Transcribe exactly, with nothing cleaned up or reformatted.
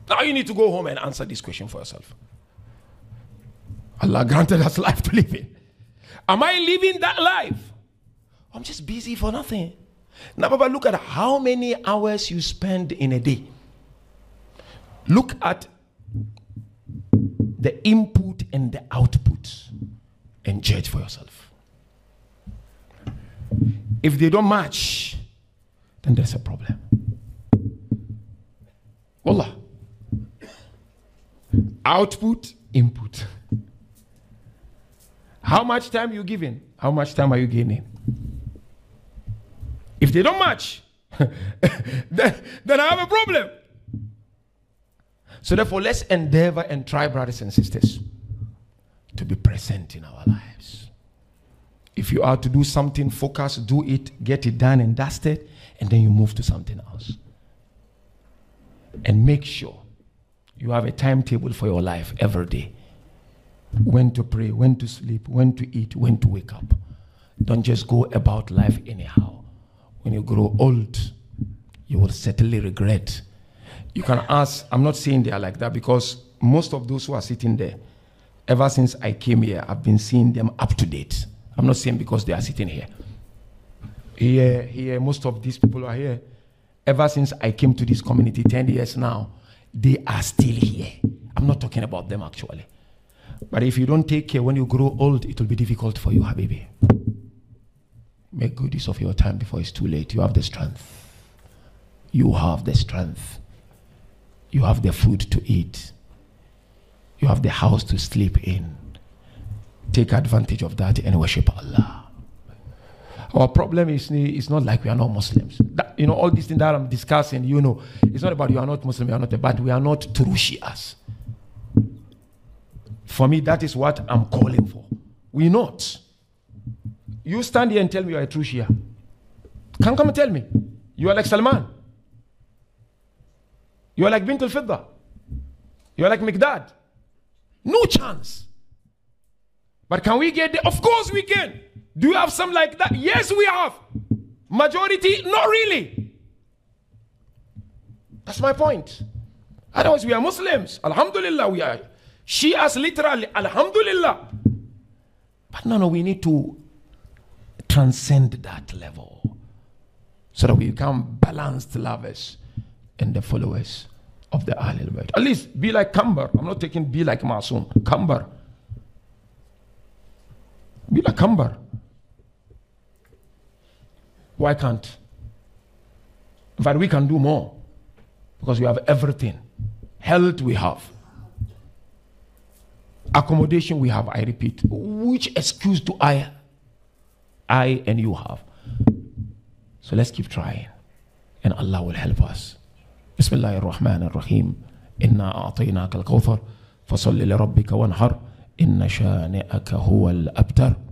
Now you need to go home and answer this question for yourself. Allah granted us life to live in. Am I living that life? I'm just busy for nothing. Now, Baba, look at how many hours you spend in a day. Look at the input and the output and judge for yourself. If they don't match, then there's a problem. Wallah. Output, input. How much time are you giving? How much time are you gaining? If they don't match, then, then I have a problem. So therefore, let's endeavor and try, brothers and sisters, to be present in our lives. If you are to do something, focus, do it, get it done and dusted, and then you move to something else. And make sure you have a timetable for your life every day. When to pray, when to sleep, when to eat, when to wake up. Don't just go about life anyhow. When you grow old, you will certainly regret. You can ask, I'm not saying they are like that, because most of those who are sitting there, ever since I came here, I've been seeing them up to date. I'm not saying because they are sitting here. Here, here, most of these people are here. Ever since I came to this community ten years now, they are still here. I'm not talking about them actually. But if you don't take care, when you grow old, it will be difficult for you, Habibi. Make good use of your time before it's too late. You have the strength. You have the strength. You have the food to eat. You have the house to sleep in. Take advantage of that and worship Allah. Our problem is it's not like we are not Muslims. That, you know, all these things that I'm discussing, you know, it's not about you are not Muslim, you are not, but we are not true Shias. For me, that is what I'm calling for. We're not. You stand here and tell me you are a true Shia. Come come and tell me. You are like Salman. You are like Bint al-Fidda. You are like Miqdad. No chance. But can we get there? Of course we can. Do you have some like that? Yes, we have. Majority, not really. That's my point. Otherwise, we are Muslims. Alhamdulillah, we are Shias, literally. Alhamdulillah. But no, no, we need to transcend that level so that we become balanced lovers and the followers of the Ahlul Bayt. At least be like Kambar. I'm not taking be like Masoom. Kambar. Be like Kambar. Why can't? In fact, we can do more because we have everything. Health we have. Accommodation we have, I repeat. Which excuse do I, I and you have? So let's keep trying and Allah will help us. Bismillahir Rahmanir Rahim. Inna a'tainaka al-kawthar fasalli li rabbika wanhar inna shani'aka huwa al-abtar.